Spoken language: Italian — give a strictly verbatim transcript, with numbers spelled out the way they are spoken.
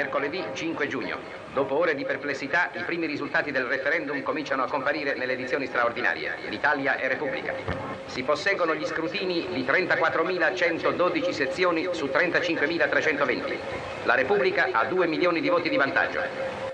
mercoledì cinque giugno. Dopo ore di perplessità, i primi risultati del referendum cominciano a comparire nelle edizioni straordinarie. L'Italia è Repubblica. Si posseggono gli scrutini di trentaquattromilacentododici sezioni su trentacinquemilatrecentoventi. La Repubblica ha due milioni di voti di vantaggio.